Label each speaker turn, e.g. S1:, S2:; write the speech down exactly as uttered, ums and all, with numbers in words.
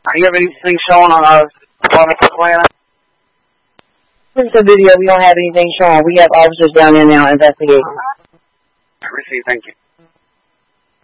S1: Do you have anything showing on our department plan?
S2: This is a video. We don't have anything showing. We have officers down there now investigating.
S1: I receive. Thank you.